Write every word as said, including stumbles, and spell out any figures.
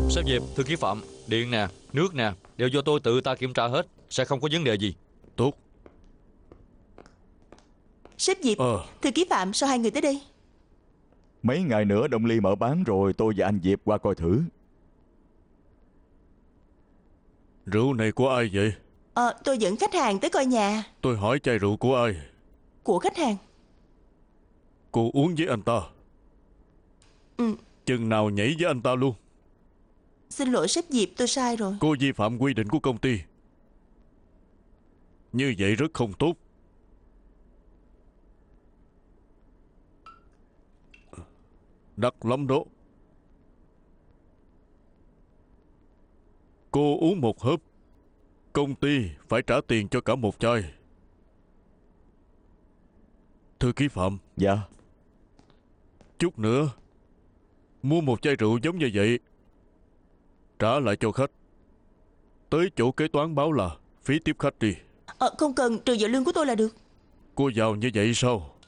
Sếp Diệp, thư ký Phạm, điện nè, nước nè, đều do tôi tự ta kiểm tra hết, sẽ không có vấn đề gì. Tốt. Sếp Diệp, Ờ. thư ký Phạm, sao hai người tới đây? Mấy ngày nữa Đông Ly mở bán rồi, tôi và anh Diệp qua coi thử. Rượu này của ai vậy? Ờ, tôi dẫn khách hàng tới coi nhà. Tôi hỏi chai rượu của ai? Của khách hàng. Cô uống với anh ta? Ừ. Chừng nào nhảy với anh ta luôn? Xin lỗi sếp Diệp, tôi sai rồi. Cô vi phạm quy định của công ty. Như vậy rất không tốt. Đắt lắm đó. Cô uống một hớp, công ty phải trả tiền cho cả một chai. Thư ký Phạm. Dạ. Chút nữa mua một chai rượu giống như vậy, trả lại cho khách. Tới chỗ kế toán báo là phí tiếp khách đi. Ờ, không cần, trừ giờ lương của tôi là được. Cô giàu như vậy sao?